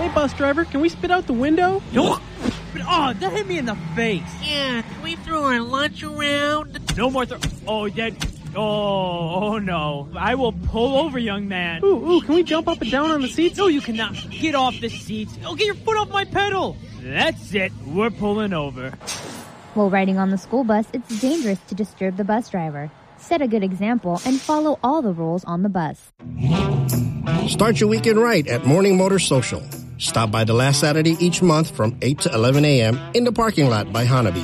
Hey, bus driver, can we spit out the window? No. Oh, that hit me in the face. Yeah, can we throw our lunch around? No more Oh, Dad. Oh, no. I will pull over, young man. Ooh, can we jump up and down on the seats? No, you cannot. Get off the seats. Oh, get your foot off my pedal. That's it. We're pulling over. While riding on the school bus, it's dangerous to disturb the bus driver. Set a good example and follow all the rules on the bus. Start your weekend right at Morning Motor Social. Stop by the last Saturday each month from 8 to 11 a.m. in the parking lot by Hanabi.